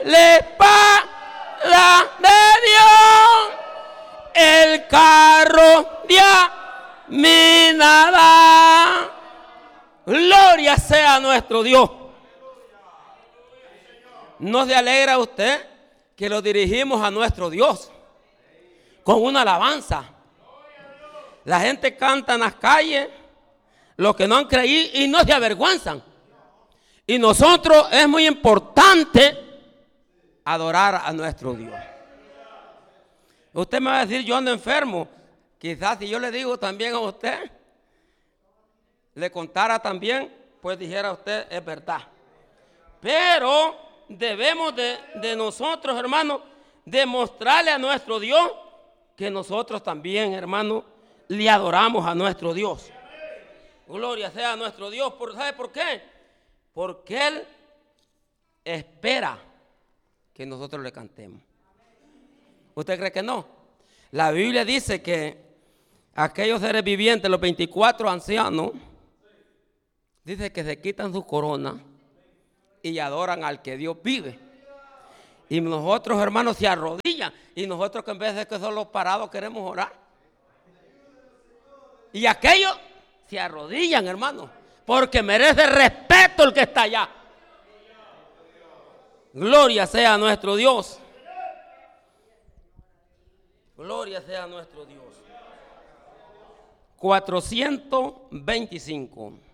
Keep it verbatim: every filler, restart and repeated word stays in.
la espada de Dios, el carro de Aminadab. Gloria sea a nuestro Dios. ¿No se alegra usted que lo dirigimos a nuestro Dios con una alabanza? La gente canta en las calles, los que no han creído y no se avergüenzan. Y nosotros es muy importante adorar a nuestro Dios. Usted me va a decir, yo ando enfermo. Quizás si yo le digo también a usted, le contara también, pues dijera usted, es verdad. Pero debemos de, de nosotros, hermanos, demostrarle a nuestro Dios que nosotros también, hermanos, le adoramos a nuestro Dios. Gloria sea a nuestro Dios. ¿Sabe por qué? Porque Él espera que nosotros le cantemos. ¿Usted cree que no? La Biblia dice que aquellos seres vivientes, los veinticuatro ancianos, dice que se quitan su corona y adoran al que Dios vive. Y nosotros, hermanos, se arrodillan. Y nosotros que en vez de que solo parados queremos orar. Y aquellos se arrodillan, hermanos, porque merece respeto el que está allá. Gloria sea a nuestro Dios. Gloria sea a nuestro Dios. cuatrocientos veinticinco.